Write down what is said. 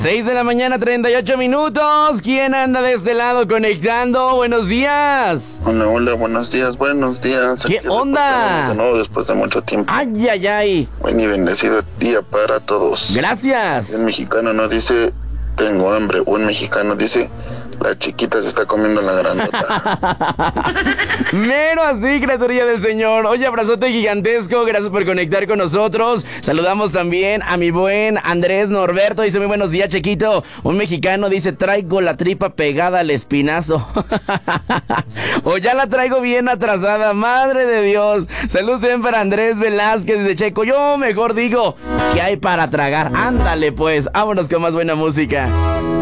6 de la mañana, 38 minutos. ¿Quién anda de este lado conectando? Buenos días. Hola, hola, buenos días, buenos días. ¿Qué onda? De nuevo después de mucho tiempo. Ay, ay, ay. Buen y bendecido día para todos. Gracias. Un mexicano no dice, tengo hambre. Un mexicano dice, la chiquita se está comiendo la grandota. Mero así, criaturilla del Señor. Oye, abrazote gigantesco. Gracias por conectar con nosotros. Saludamos también a mi buen Andrés Norberto. Dice, muy buenos días, chiquito. Un mexicano dice, traigo la tripa pegada al espinazo. O ya la traigo bien atrasada. Madre de Dios. Saludos también para Andrés Velázquez. Dice, Checo, yo mejor digo, ¿qué hay para tragar? Ándale pues, vámonos con más buena música.